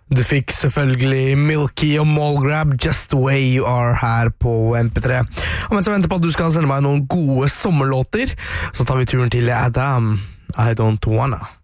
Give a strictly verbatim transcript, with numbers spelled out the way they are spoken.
Du fikk selvfølgelig Milky og Mallgrab, Just the Way You Are her på M P tre. Og mens jeg venter på at du skal sende meg noen gode sommerlåter, så tar vi turen til Adam, I Don't Wanna.